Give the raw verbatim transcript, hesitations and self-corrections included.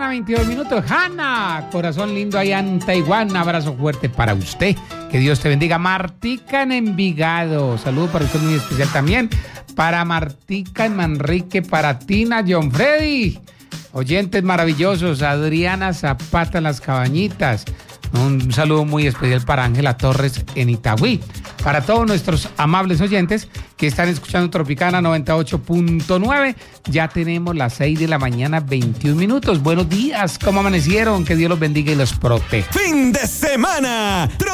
veintidós minutos. Hanna, corazón lindo allá en Taiwán. Un abrazo fuerte para usted. Que Dios te bendiga. Martica en Envigado. Saludo para usted muy especial también. Para Martica en Manrique. Para Tina, John Freddy. Oyentes maravillosos. Adriana Zapata en Las Cabañitas. Un saludo muy especial para Ángela Torres en Itagüí. Para todos nuestros amables oyentes que están escuchando Tropicana noventa y ocho punto nueve, ya tenemos las seis de la mañana, veintiún minutos. Buenos días, ¿cómo amanecieron? Que Dios los bendiga y los proteja. Fin de semana.